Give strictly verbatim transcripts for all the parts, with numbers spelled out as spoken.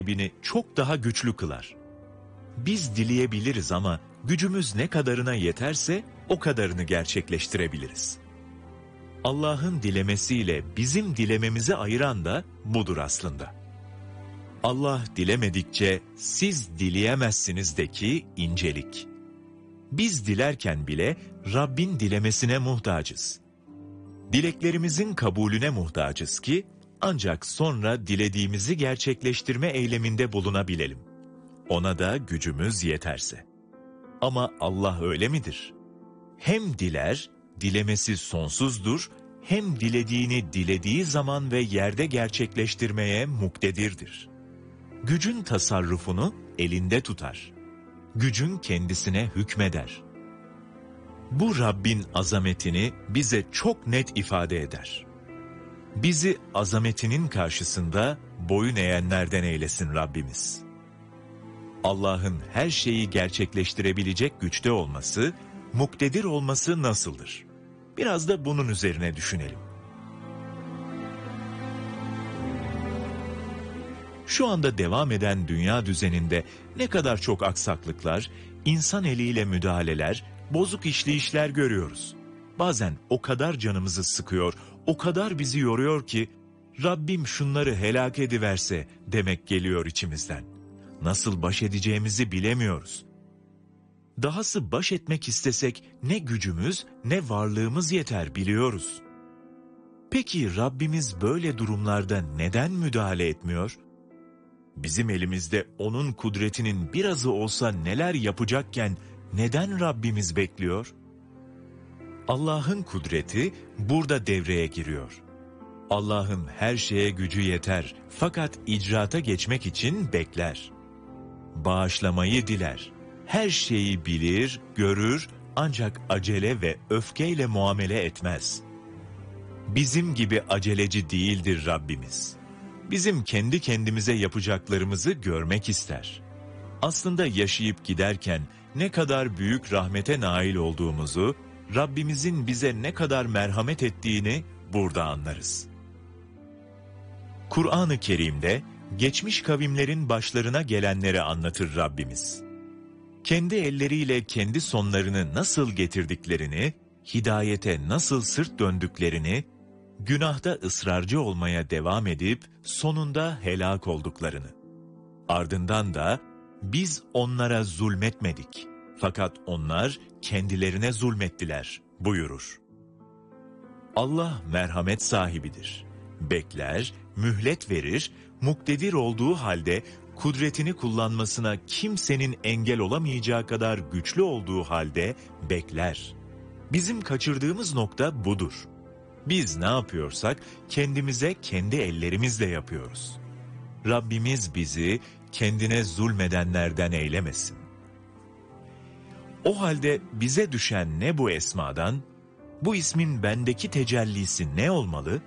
sahibini çok daha güçlü kılar. Biz dileyebiliriz ama gücümüz ne kadarına yeterse o kadarını gerçekleştirebiliriz. Allah'ın dilemesiyle bizim dilememizi ayıran da budur aslında. Allah dilemedikçe siz dileyemezsinizdeki incelik. Biz dilerken bile Rabbin dilemesine muhtacız. Dileklerimizin kabulüne muhtacız ki ancak sonra dilediğimizi gerçekleştirme eyleminde bulunabilelim. Ona da gücümüz yeterse. Ama Allah öyle midir? Hem diler, dilemesi sonsuzdur, hem dilediğini dilediği zaman ve yerde gerçekleştirmeye muktedirdir. Gücün tasarrufunu elinde tutar. Gücün kendisine hükmeder. Bu Rabbin azametini bize çok net ifade eder. Bizi azametinin karşısında boyun eğenlerden eylesin Rabbimiz. Allah'ın her şeyi gerçekleştirebilecek güçte olması, muktedir olması nasıldır? Biraz da bunun üzerine düşünelim. Şu anda devam eden dünya düzeninde ne kadar çok aksaklıklar, insan eliyle müdahaleler, bozuk işleyişler görüyoruz. Bazen o kadar canımızı sıkıyor, o kadar bizi yoruyor ki, Rabbim şunları helak ediverse demek geliyor içimizden. Nasıl baş edeceğimizi bilemiyoruz. Dahası baş etmek istesek ne gücümüz ne varlığımız yeter biliyoruz. Peki Rabbimiz böyle durumlarda neden müdahale etmiyor? Bizim elimizde onun kudretinin birazı olsa neler yapacakken neden Rabbimiz bekliyor? Allah'ın kudreti burada devreye giriyor. Allah'ın her şeye gücü yeter fakat icraata geçmek için bekler. Bağışlamayı diler. Her şeyi bilir, görür ancak acele ve öfkeyle muamele etmez. Bizim gibi aceleci değildir Rabbimiz. Bizim kendi kendimize yapacaklarımızı görmek ister. Aslında yaşayıp giderken ne kadar büyük rahmete nail olduğumuzu, Rabbimizin bize ne kadar merhamet ettiğini burada anlarız. Kur'an-ı Kerim'de geçmiş kavimlerin başlarına gelenleri anlatır Rabbimiz. Kendi elleriyle kendi sonlarını nasıl getirdiklerini, hidayete nasıl sırt döndüklerini, günahta ısrarcı olmaya devam edip sonunda helak olduklarını. Ardından da biz onlara zulmetmedik fakat onlar kendilerine zulmettiler buyurur. Allah merhamet sahibidir. Bekler, mühlet verir, muktedir olduğu halde kudretini kullanmasına kimsenin engel olamayacağı kadar güçlü olduğu halde bekler. Bizim kaçırdığımız nokta budur. Biz ne yapıyorsak kendimize kendi ellerimizle yapıyoruz. Rabbimiz bizi kendine zulmedenlerden eylemesin. O halde bize düşen ne bu esmadan, bu ismin bendeki tecellisi ne olmalı?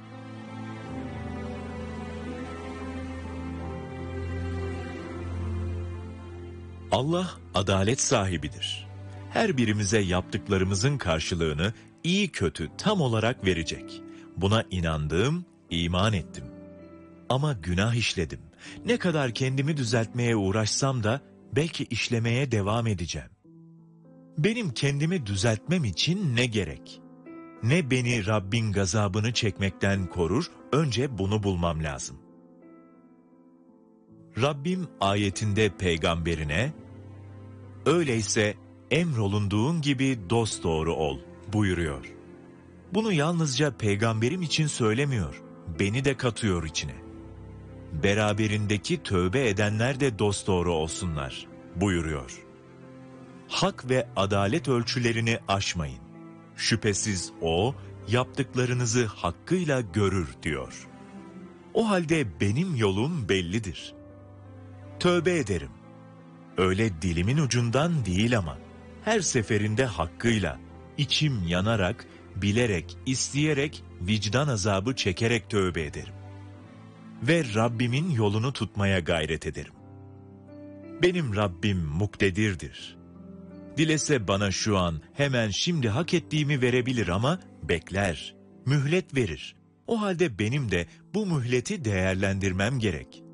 Allah adalet sahibidir. Her birimize yaptıklarımızın karşılığını iyi kötü tam olarak verecek. Buna inandım, iman ettim. Ama günah işledim. Ne kadar kendimi düzeltmeye uğraşsam da belki işlemeye devam edeceğim. Benim kendimi düzeltmem için ne gerek? Ne beni Rabbin gazabını çekmekten korur, önce bunu bulmam lazım. Rabbim ayetinde peygamberine, öyleyse emrolunduğun gibi dosdoğru ol buyuruyor. Bunu yalnızca peygamberim için söylemiyor, beni de katıyor içine. Beraberindeki tövbe edenler de dosdoğru olsunlar buyuruyor. Hak ve adalet ölçülerini aşmayın. Şüphesiz O, yaptıklarınızı hakkıyla görür diyor. O halde benim yolum bellidir. Tövbe ederim. Öyle dilimin ucundan değil ama, her seferinde hakkıyla, içim yanarak, bilerek, isteyerek, vicdan azabı çekerek tövbe ederim. Ve Rabbimin yolunu tutmaya gayret ederim. Benim Rabbim muktedirdir. Dilese bana şu an, hemen şimdi hak ettiğimi verebilir ama bekler, mühlet verir. O halde benim de bu mühleti değerlendirmem gerek.